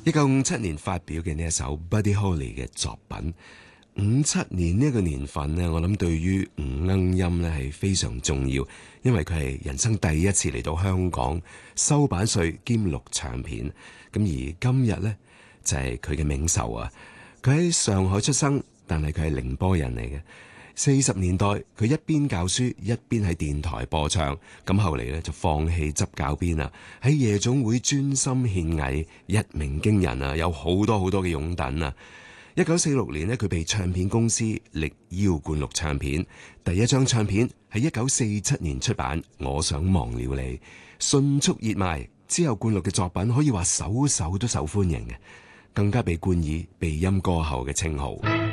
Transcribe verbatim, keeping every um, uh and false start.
一九五七年發表嘅呢一首 Buddy Holly 嘅作品。五七年呢個年份呢，我諗對於吳鶯音呢係非常重要，因為佢係人生第一次嚟到香港收版稅兼錄唱片。咁而今日呢，就係佢嘅冥壽啊！佢喺上海出生，但係佢係寧波人嚟嘅。四十年代佢一邊教書一邊喺電台播唱，咁後嚟咧就放棄執教鞭啦，喺夜總會專心獻藝，一鳴驚人啊！有好多好多嘅擁躉啊！一九四六年咧，佢被唱片公司力邀灌錄唱片，第一張唱片喺一九四七年出版《我想忘了你》，迅速熱賣。之後灌錄嘅作品可以話首首都受歡迎嘅，更加被冠以鼻音歌后嘅稱號。